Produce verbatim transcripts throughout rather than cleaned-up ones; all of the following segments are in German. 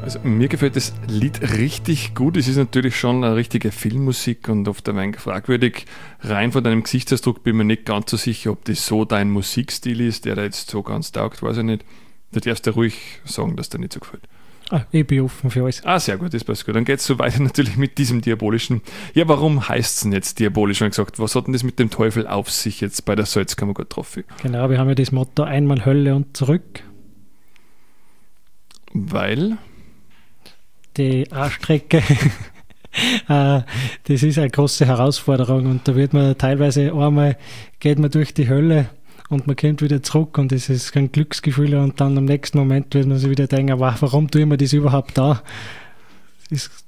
Also mir gefällt das Lied richtig gut. Es ist natürlich schon eine richtige Filmmusik und oft ein wenig fragwürdig. Rein von deinem Gesichtsausdruck bin ich mir nicht ganz so sicher, ob das so dein Musikstil ist, der da jetzt so ganz taugt, weiß ich nicht. Da darfst du ruhig sagen, dass dir nicht so gefällt. Ah, ich bin offen für alles. Ah, sehr gut, das passt gut. Dann geht es so weiter natürlich mit diesem Diabolischen. Ja, warum heißt es denn jetzt Diabolisch? Und gesagt, was hat denn das mit dem Teufel auf sich jetzt bei der Salzkammergut-Trophy? Genau, wir haben ja das Motto einmal Hölle und zurück. Weil? Die A-Strecke, äh, das ist eine große Herausforderung und da wird man teilweise einmal, geht man durch die Hölle und man kommt wieder zurück und das ist ein Glücksgefühl und dann im nächsten Moment wird man sich wieder denken, wow, warum tue ich mir das überhaupt da? Das ist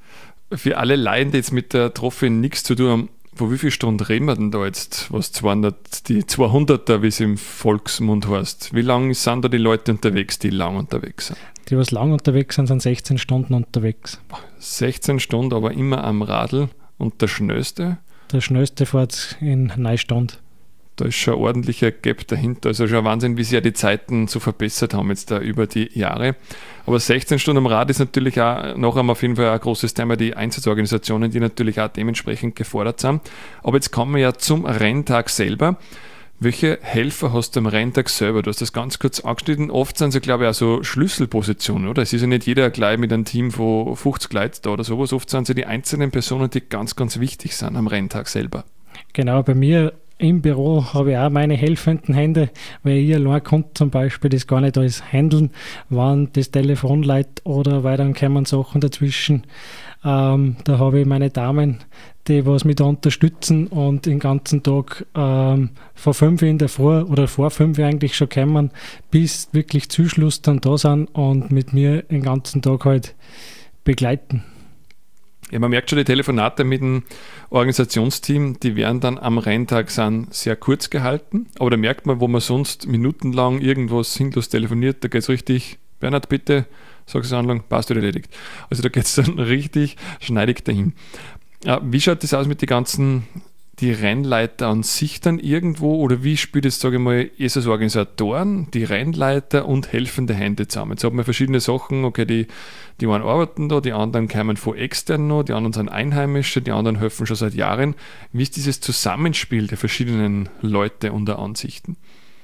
für alle Laien, die jetzt mit der Trophy nichts zu tun haben, wo wie viele Stunden reden wir denn da jetzt? Was zweihundert, die zweihunderter, wie es im Volksmund heißt. Wie lange sind da die Leute unterwegs, die lang unterwegs sind? Die, was lang unterwegs sind, sind sechzehn Stunden unterwegs. sechzehn Stunden, aber immer am Radl. Und der Schnellste? Der Schnellste fährt in Neustand. Da ist schon ein ordentlicher Gap dahinter. Also schon ein Wahnsinn, wie sich ja die Zeiten so verbessert haben jetzt da über die Jahre. Aber sechzehn Stunden am Rad ist natürlich auch noch einmal auf jeden Fall ein großes Thema, die Einsatzorganisationen, die natürlich auch dementsprechend gefordert sind. Aber jetzt kommen wir ja zum Renntag selber. Welche Helfer hast du am Renntag selber? Du hast das ganz kurz angeschnitten. Oft sind sie, glaube ich, auch so Schlüsselpositionen, oder? Es ist ja nicht jeder gleich mit einem Team von fünfzig Leuten da oder sowas. Oft sind sie die einzelnen Personen, die ganz, ganz wichtig sind am Renntag selber. Genau, bei mir im Büro habe ich auch meine helfenden Hände, weil ich allein konnte zum Beispiel das gar nicht alles handeln, wann das Telefon leitet oder weil dann kommen Sachen dazwischen. Ähm, da habe ich meine Damen, die was mich da unterstützen und den ganzen Tag ähm, von fünf in der Früh oder vor fünf eigentlich schon kommen, bis wirklich zu Schluss dann da sind und mit mir den ganzen Tag halt begleiten. Ja, man merkt schon, die Telefonate mit dem Organisationsteam, die werden dann am Renntag sind sehr kurz gehalten, aber da merkt man, wo man sonst minutenlang irgendwas sinnlos telefoniert, da geht es richtig, Bernhard, bitte, sagst du Anlang, passt wieder erledigt. Also da geht es dann richtig schneidig dahin. Ja, wie schaut das aus mit den ganzen, die Rennleiter an sich dann irgendwo, oder wie spielt jetzt, sage ich mal, es als Organisatoren, die Rennleiter und helfende Hände zusammen? Jetzt hat man verschiedene Sachen, okay, die, die einen arbeiten da, die anderen kommen von extern noch, die anderen sind Einheimische, die anderen helfen schon seit Jahren. Wie ist dieses Zusammenspiel der verschiedenen Leute und der Ansichten?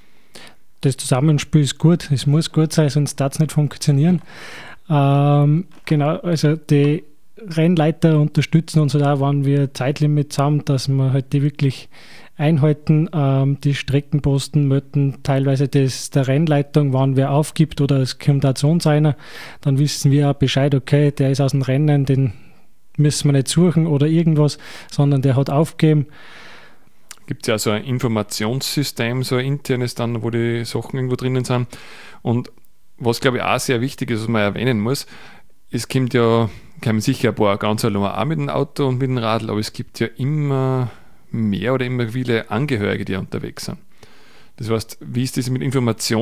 Das Zusammenspiel ist gut, es muss gut sein, sonst darf es nicht funktionieren. Ähm, genau, also die Rennleiter unterstützen uns halt auch, wenn wir Zeitlimits haben, dass wir halt die wirklich einhalten, ähm, die Streckenposten melden teilweise das der Rennleitung, wann wer aufgibt oder es kommt auch zu uns einer, dann wissen wir auch Bescheid, okay, der ist aus dem Rennen, den müssen wir nicht suchen oder irgendwas, sondern der hat aufgegeben. Gibt es ja so ein Informationssystem, so ein internes dann, wo die Sachen irgendwo drinnen sind. Und was, glaube ich, auch sehr wichtig ist, was man erwähnen muss, es kommt ja, kommen sicher ein paar ganz allein auch mit dem Auto und mit dem Radl, aber es gibt ja immer mehr oder immer viele Angehörige, die unterwegs sind. Das heißt, wie ist das mit Informationen?